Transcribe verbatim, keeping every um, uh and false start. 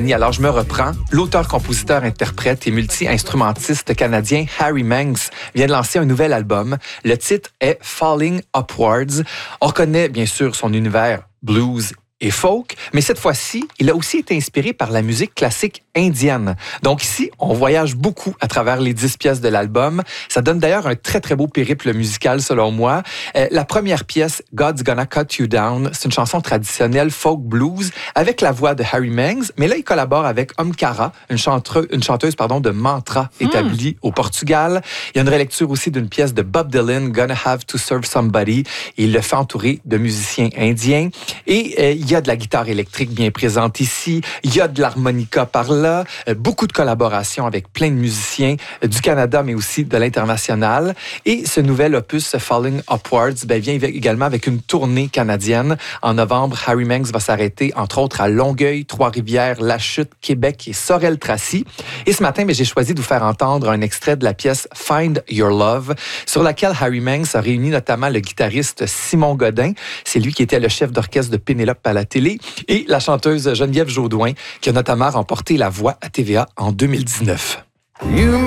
francophonie. Alors, je me reprends. L'auteur, compositeur, interprète et multi-instrumentiste canadien Harry Manx vient de lancer un nouvel album. Le titre est Falling Upwards. On reconnaît bien sûr son univers blues et folk, mais cette fois-ci, il a aussi été inspiré par la musique classique indienne. Donc ici, on voyage beaucoup à travers les dix pièces de l'album. Ça donne d'ailleurs un très, très beau périple musical, selon moi. Euh, la première pièce, God's Gonna Cut You Down, c'est une chanson traditionnelle folk blues avec la voix de Harry Manx, mais là, il collabore avec Omkara, une, chantre, une chanteuse pardon, de mantra établie mm. au Portugal. Il y a une relecture aussi d'une pièce de Bob Dylan, Gonna Have to Serve Somebody, et il le fait entourer de musiciens indiens. Et euh, il y a de la guitare électrique bien présente ici, il y a de l'harmonica par là, euh, beaucoup de collaborations avec plein de musiciens euh, du Canada, mais aussi de l'international. Et ce nouvel opus, Falling Upwards, ben, vient également avec une tournée canadienne. En novembre, Harry Manx va s'arrêter, entre autres, à Longueuil, Trois-Rivières, La Chute, Québec et Sorel-Tracy. Et ce matin, ben, j'ai choisi de vous faire entendre un extrait de la pièce Find Your Love, sur laquelle Harry Manx a réuni notamment le guitariste Simon Godin. C'est lui qui était le chef d'orchestre de Pénélope à la télé, et la chanteuse Geneviève Jaudoin, qui a notamment remporté la voix à T V A en deux mille dix-neuf. You